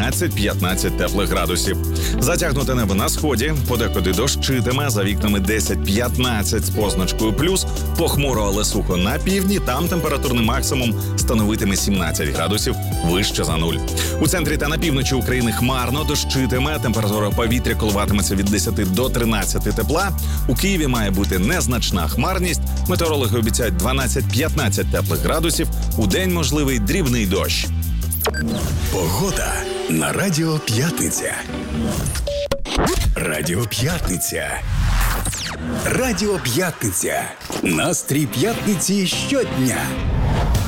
13-15 теплих градусів. Затягнуте небо на сході, подекуди дощитиме, за вікнами 10-15 з позначкою плюс, похмуро, але сухо на півдні, там температурний максимум становитиме 17 градусів вище за нуль. У центрі та на півночі України хмарно, дощитиме, температура повітря коливатиметься від 10 до 13 тепла. У Києві має бути незначна хмарність, метеорологи обіцяють 12-15 теплих градусів, у день можливий дрібний дощ. Погода на Радіо П'ятниця. Радіо П'ятниця. Радіо П'ятниця. Настрій п'ятниці щодня.